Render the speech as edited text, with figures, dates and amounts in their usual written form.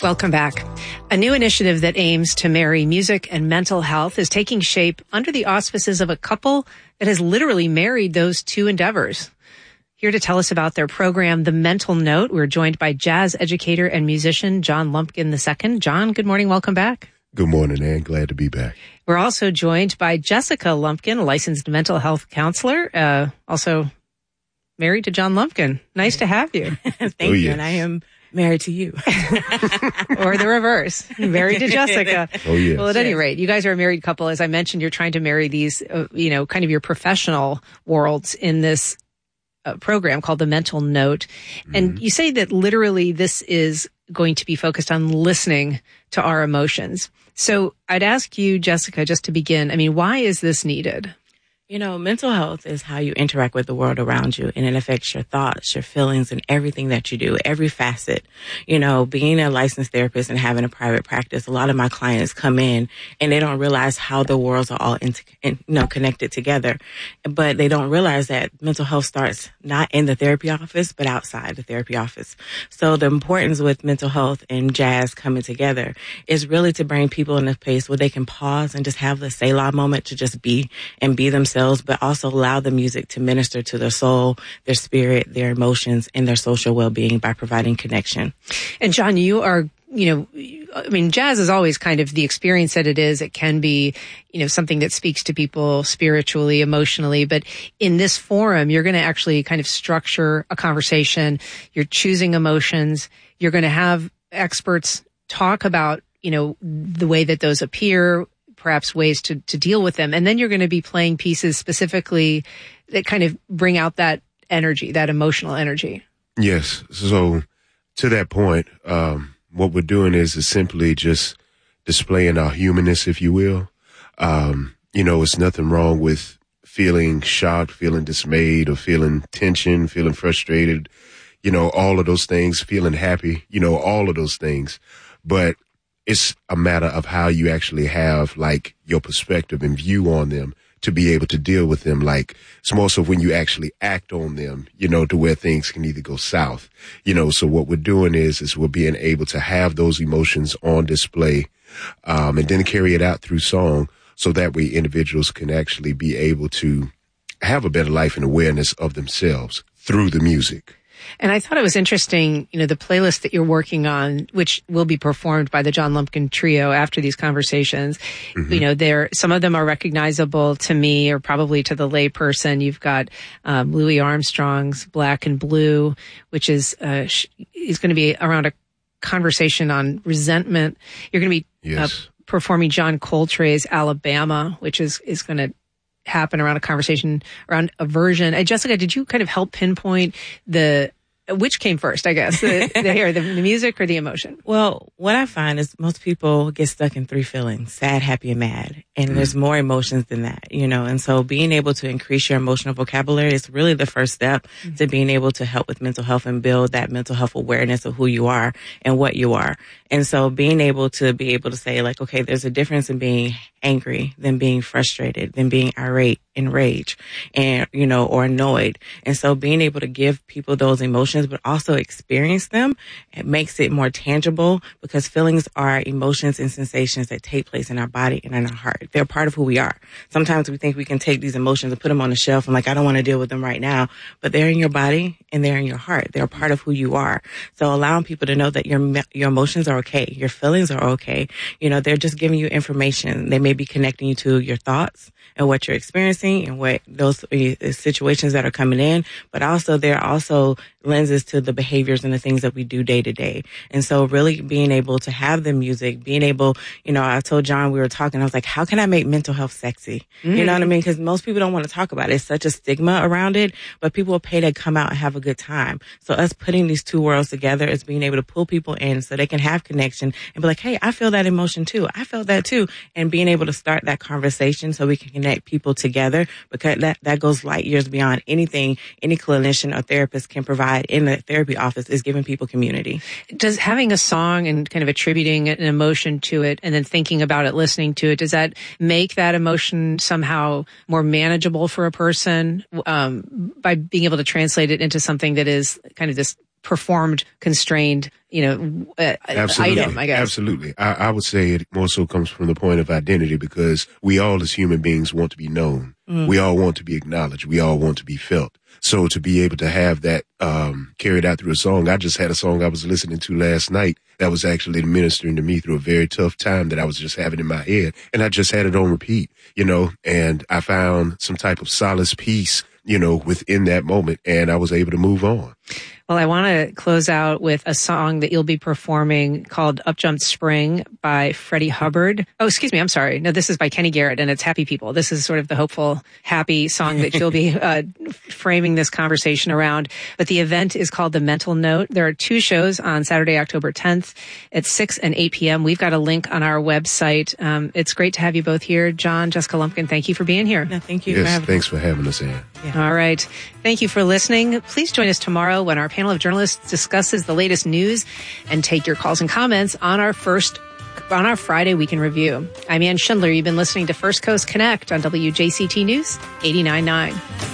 Welcome back. A new initiative that aims to marry music and mental health is taking shape under the auspices of a couple that has literally married those two endeavors. Here to tell us about their program, The Mental Note, we're joined by jazz educator and musician John Lumpkin II. John, good morning. Welcome back. Good morning, Ann. Glad to be back. We're also joined by Jessica Lumpkin, a licensed mental health counselor, also married to John Lumpkin. Nice to have you. Thank you. Yes. And I am married to you. Or the reverse, married to Jessica. Oh, yes. Well, at any rate, you guys are a married couple. As I mentioned, you're trying to marry these, kind of your professional worlds in this program called The Mental Note. And you say that literally this is going to be focused on listening to our emotions. So I'd ask you, Jessica, just to begin, why is this needed? Mental health is how you interact with the world around you, and it affects your thoughts, your feelings, and everything that you do, every facet. Being a licensed therapist and having a private practice, a lot of my clients come in and they don't realize how the worlds are all connected together. But they don't realize that mental health starts not in the therapy office, but outside the therapy office. So the importance with mental health and jazz coming together is really to bring people in a place where they can pause and just have the Selah moment to just be and be themselves, but also allow the music to minister to their soul, their spirit, their emotions, and their social well-being by providing connection. And John, you are, jazz is always kind of the experience that it is. It can be, something that speaks to people spiritually, emotionally, but in this forum, you're going to actually kind of structure a conversation. You're choosing emotions. You're going to have experts talk about, the way that those appear, perhaps ways to deal with them. And then you're going to be playing pieces specifically that kind of bring out that energy, that emotional energy. Yes. So to that point, what we're doing is simply just displaying our humanness, if you will. It's nothing wrong with feeling shocked, feeling dismayed, or feeling tension, feeling frustrated, all of those things, feeling happy, all of those things. But it's a matter of how you actually have your perspective and view on them to be able to deal with them. It's more so when you actually act on them, to where things can either go south, so what we're doing is we're being able to have those emotions on display, and then carry it out through song. So that way individuals can actually be able to have a better life and awareness of themselves through the music. And I thought it was interesting, the playlist that you're working on, which will be performed by the John Lumpkin Trio after these conversations. Some of them are recognizable to me or probably to the lay person. You've got Louis Armstrong's Black and Blue, which is going to be around a conversation on resentment. You're going to be performing John Coltrane's Alabama, which is going to happen around a conversation around aversion. Jessica, did you kind of help pinpoint which came first, I guess, the music or the emotion? Well, what I find is most people get stuck in three feelings: sad, happy, and mad. And there's more emotions than that, and so being able to increase your emotional vocabulary is really the first step to being able to help with mental health and build that mental health awareness of who you are and what you are. And so being able to say okay, there's a difference in being angry than being frustrated, than being irate, enraged, and, or annoyed. And so being able to give people those emotions, but also experience them, it makes it more tangible, because feelings are emotions and sensations that take place in our body and in our heart. They're part of who we are. Sometimes we think we can take these emotions and put them on the shelf and I don't want to deal with them right now, but they're in your body and they're in your heart. They're part of who you are. So allowing people to know that your emotions are okay. Your feelings are okay. They're just giving you information. They may be connecting you to your thoughts and what you're experiencing and what those situations that are coming in, but also there are also lenses to the behaviors and the things that we do day to day. And so really being able to have the music, being able, I told John, we were talking, I was like, how can I make mental health sexy? You know what I mean? Because most people don't want to talk about it. It's such a stigma around it, but people will pay to come out and have a good time. So us putting these two worlds together is being able to pull people in so they can have connection and be like, hey, I feel that emotion too. I felt that too. And being able to start that conversation so we can connect people together, because that goes light years beyond anything any clinician or therapist can provide in the therapy office, is giving people community. Does having a song and kind of attributing an emotion to it and then thinking about it, listening to it, does that make that emotion somehow more manageable for a person by being able to translate it into something that is kind of this performed, constrained, item, I guess. Absolutely. I would say it more so comes from the point of identity, because we all as human beings want to be known. We all want to be acknowledged. We all want to be felt. So to be able to have that carried out through a song, I just had a song I was listening to last night that was actually administering to me through a very tough time that I was just having in my head. And I just had it on repeat, and I found some type of solace, peace, within that moment, and I was able to move on. Well, I want to close out with a song that you'll be performing called Up Jumped Spring by Freddie Hubbard. Oh, excuse me. I'm sorry. No, this is by Kenny Garrett, and it's Happy People. This is sort of the hopeful, happy song that you'll be framing this conversation around. But the event is called The Mental Note. There are 2 shows on Saturday, October 10th at 6 and 8 p.m. We've got a link on our website. It's great to have you both here. John, Jessica Lumpkin, thank you for being here. No, thank you. Yes, thanks for having us, Ann. Yeah. All right. Thank you for listening. Please join us tomorrow when our panel of journalists discusses the latest news and take your calls and comments on our Friday Week in Review. I'm Ann Schindler. You've been listening to First Coast Connect on WJCT News 89.9.